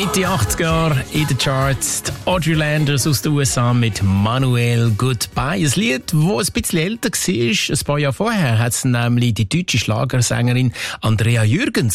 Mitte 80er Jahre in den Charts. Die Audrey Landers aus den USA mit Manuel Goodbye. Ein Lied, das ein bisschen älter war. Ein paar Jahre vorher hat es nämlich die deutsche Schlagersängerin Andrea Jürgens